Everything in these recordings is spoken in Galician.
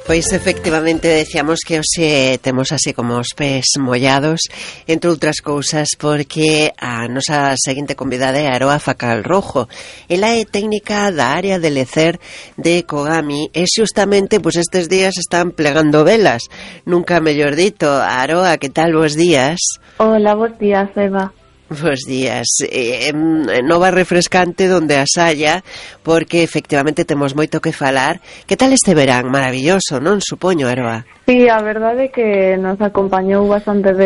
Pois efectivamente decíamos que hoxe temos así como os pés mollados, entre outras cousas porque a nosa seguinte convidada é Aroa Facal Rojo. Ela é técnica da área de lecer de Kogami e xustamente pois estes días están plegando velas, nunca mellor dito. Aroa, que tal, bos días? Hola, bos días, Eva. Bos días. Nova refrescante donde as haya, porque efectivamente temos moito que falar. Que tal este verán? Maravilloso, non? Supoño, Aroa. Sí, a verdade é que nos acompañou bastante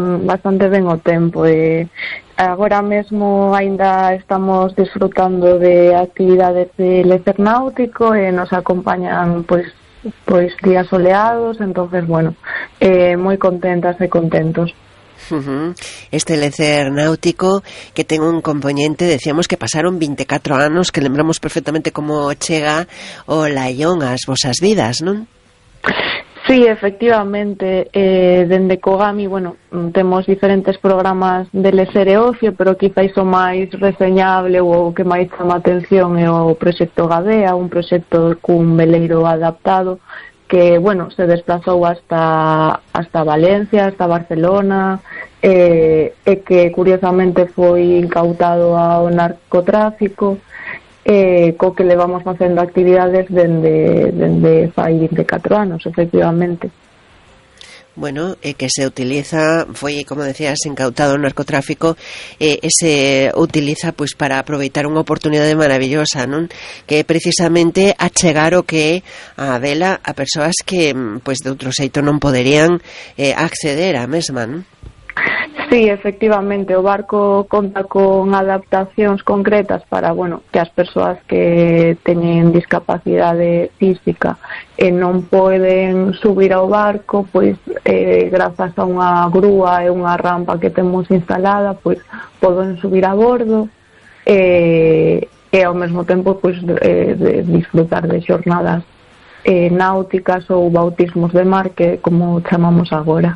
ben o tempo e agora mesmo aínda estamos disfrutando de actividades de lecer náutico e nos acompañan pois días soleados, entonces bueno, moi contentas e contentos. Este lecer náutico que ten un componente, decíamos que pasaron 24 anos, que lembramos perfectamente como chega o laión ás vosas vidas, non? Sí, efectivamente, dende Kogami, bueno, temos diferentes programas de lecer e ocio, pero quizáis o máis reseñable ou o que máis chama a atención é o proxecto Gadea, un proxecto cun veleiro adaptado que, bueno, se desplazou hasta Valencia, hasta Barcelona, e que curiosamente foi incautado ao narcotráfico, co que levamos facendo actividades dende fai 24 anos, efectivamente. Bueno, que se utiliza, foi, como decías, incautado o narcotráfico, se utiliza pois para aproveitar unha oportunidade maravillosa, non? Que é precisamente achegar o que é a vela a persoas que pois de outro xeito non poderían acceder á mesma, non? Sí, efectivamente, o barco conta con adaptacións concretas para, bueno, que as persoas que teñen discapacidade física e non poden subir ao barco, pois grazas a unha grúa e unha rampa que temos instalada, pois poden subir a bordo e ao mesmo tempo pois de disfrutar de xornadas náuticas ou bautismos de mar, que como chamamos agora.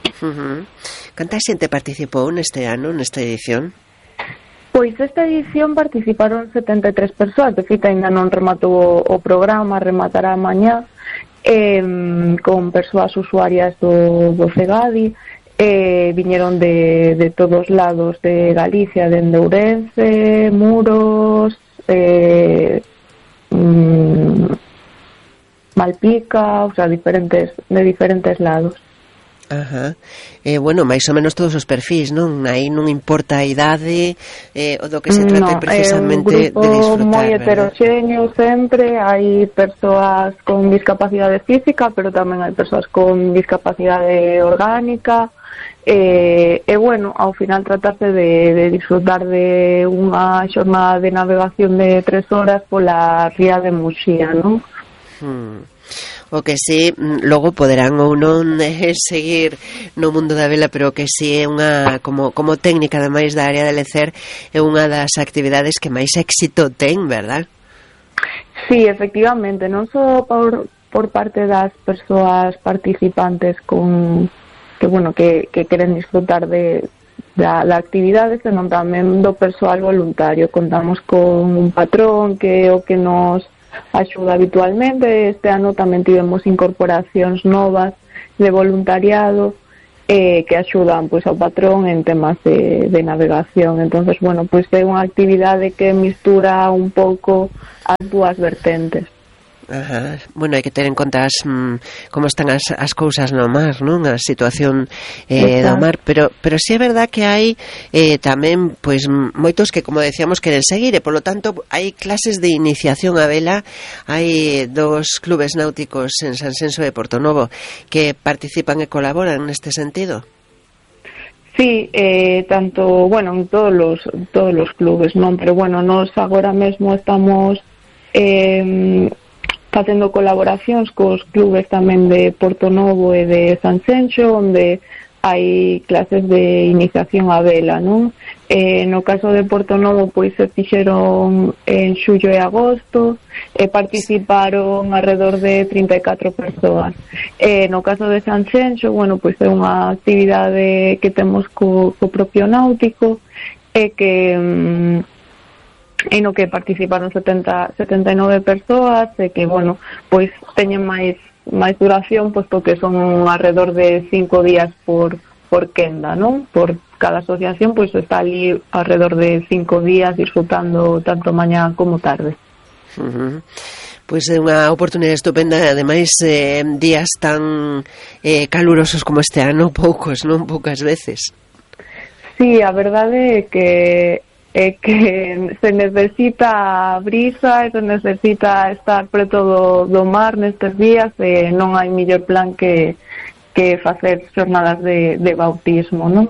Canta xente participou neste ano, nesta edición? Pois esta edición participaron 73 persoas, de feito ainda non rematou o programa, rematará mañá, con persoas usuarias do Cegadi, viñeron de todos lados de Galicia, dende Ourense, Muros, Malpica, o sea, de diferentes lados. Ajá. Bueno, máis ou menos todos os perfis, non? Aí non importa a idade, o do que se trate precisamente de disfrutar. É un grupo moi heteroxéneo sempre, hai persoas con discapacidade física, pero tamén hai persoas con discapacidade orgánica, e bueno, ao final tratarse de disfrutar de unha xornada de navegación de 3 horas pola ría de Muxía, non? O que si, logo poderán ou non seguir no mundo da vela, pero que si é unha, como técnica ademais da área de lecer, é unha das actividades que máis éxito ten, verdad? Sí, efectivamente, non só por parte das persoas participantes que queren disfrutar da actividade, senón tamén do persoal voluntario. Contamos con un patrón que é o que nos axuda habitualmente. Este ano tamén tivemos incorporacións novas de voluntariado que axudan pois ao patrón en temas de navegación. Entonces, bueno, pois é unha actividade que mistura un pouco as dúas vertentes. Ajá. Bueno, hai que ter en conta como están as cousas no mar, non? A situación do mar, pero si é verdad que hai tamén pois moitos que, como decíamos, queren seguir, e polo tanto hai clases de iniciación a vela. Hai 2 clubes náuticos en Sanxenxo e Portonovo que participan e colaboran neste sentido. Sí, tanto, bueno, en todos os clubes, non? Pero bueno, nós agora mesmo estamos facendo colaboracións cos clubes tamén de Portonovo e de Sanxenxo, onde hai clases de iniciación a vela, non? No caso de Portonovo, pois se fixeron en xullo e agosto, e participaron alrededor de 34 persoas. No caso de Sanxenxo, bueno, pois é unha actividade que temos co propio náutico, e que no que participaron 79 persoas, e que, bueno, pois teñen máis duración, posto que son alrededor de 5 días por quenda, non? Por cada asociación, pois está ali alrededor de 5 días disfrutando tanto mañá como tarde. Pois é unha oportunidade estupenda, ademais días tan calurosos como este ano, poucos, non? Poucas veces. Sí, a verdade é que se necesita brisa e se necesita estar preto do mar nestes días, e non hai mellor plan que facer xornadas de bautismo, non?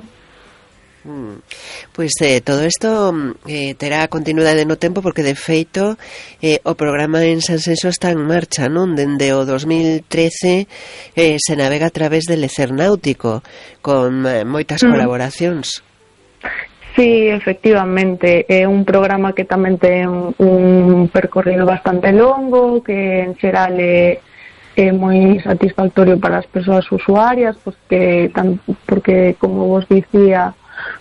Pois todo isto terá continuidade no tempo, porque de feito o programa en Sanxenxo está en marcha, non? Dende o 2013 se navega a través del Lecer Náutico con moitas colaboracións. Sí, efectivamente, é un programa que tamén ten un percorrido bastante longo, que en xeral é moi satisfactorio para as persoas usuarias, porque como vos dicía,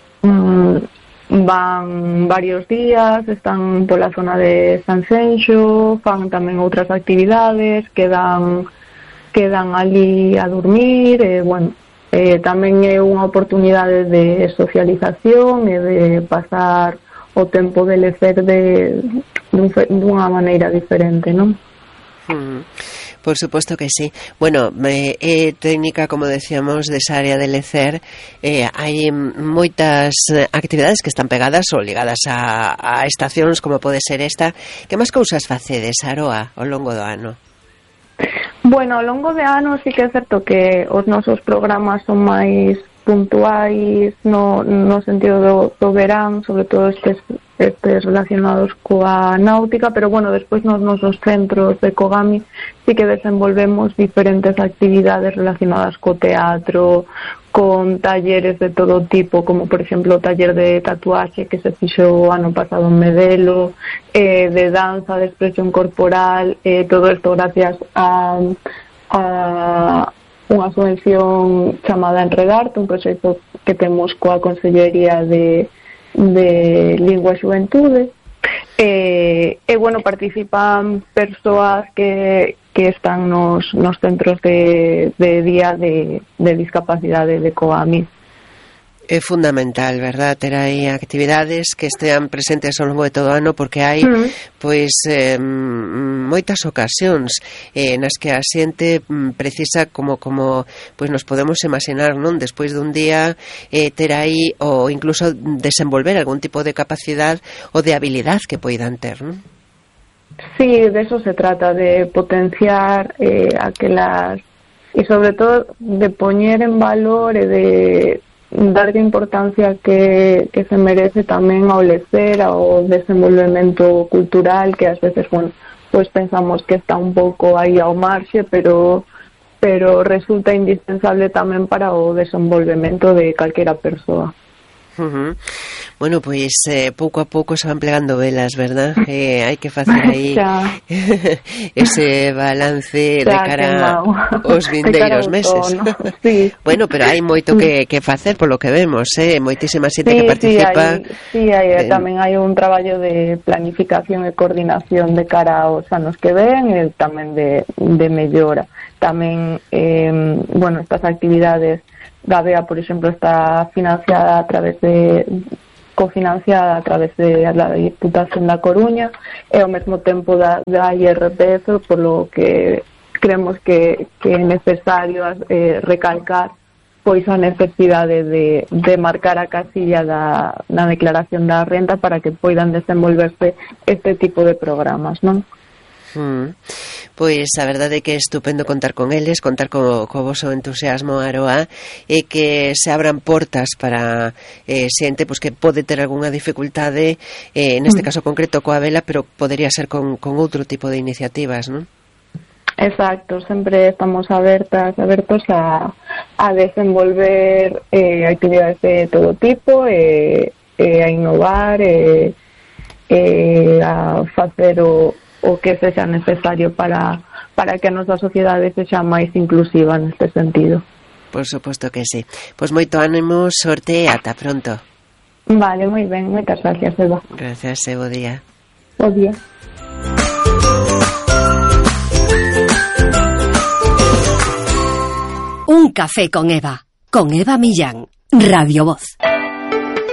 van varios días, están pola zona de Sanxenxo, fan tamén outras actividades, quedan ali a dormir, tamén é unha oportunidade de socialización e de pasar o tempo de lecer dunha maneira diferente, non? Por suposto que sí. Bueno, técnica, como decíamos, desa área de lecer, hai moitas actividades que están pegadas ou ligadas a estacións, como pode ser esta. Que máis cousas facedes, Aroa, ao longo do ano? Bueno, ao longo de ano sí que é certo que os nosos programas son máis puntuais no sentido do verán, sobre todo estes relacionados coa náutica, pero despois nos nosos centros de Kogami sí que desenvolvemos diferentes actividades relacionadas co teatro, con talleres de todo tipo, como por exemplo o taller de tatuaxe que se fixo o ano pasado en Medelo, de danza, de expresión corporal, todo isto gracias a unha subvención chamada Enredarte, un proxecto que temos coa Consellería de Lingua e Xuventude, participan persoas que están nos centros de día de discapacidade de Kogami. É fundamental, verdad, ter aí actividades que estean presentes ao longo de todo o ano, porque hai moitas ocasións nas que a xente precisa como nos podemos imaginar, non? Despois dun día ter aí ou incluso desenvolver algún tipo de capacidade ou de habilidade que poidan ter, non? Sí, de eso se trata, de potenciar aquelas, e sobre todo de poñer en valor e de darlle importancia que se merece tamén ao lecer, ao desenvolvemento cultural, que ás veces, pues pensamos que está un pouco aí ao marxe, pero resulta indispensable tamén para o desenvolvemento de calquera persoa. Bueno, pois pouco a pouco se van plegando velas, verdad? Hai que facer aí ese balance de cara aos vindeiros meses. Sí. Bueno, pero hai moito que facer, polo que vemos, moitísima xente que participa. Sí, tamén hai un traballo de planificación e coordinación de cara aos anos que ven, e tamén de mellora. Tamén, estas actividades, Gabea, por exemplo, está cofinanciada a través de la Diputación da Coruña, e ao mesmo tempo da IRPF, por lo que creemos que é necesario recalcar pois a necesidade de marcar a casilla na declaración da renta para que poidan desenvolverse este tipo de programas, non? Pois a verdade é que é estupendo contar con eles, contar co voso entusiasmo, Aroa, e que se abran portas para xente que pode ter algunha dificultade, neste caso concreto coa vela, pero podería ser con outro tipo de iniciativas, non? Exacto, sempre estamos abertos a desenvolver actividades de todo tipo, a innovar, a facer o que sexa necesario para que a nosa sociedade sexa máis inclusiva neste sentido. Por suposto que sí. Pois moito ánimo, sorte e ata pronto. Vale, moi ben, moitas gracias, Eva. Gracias, bo día. Bo día. Un café con Eva Millán, Radio Voz.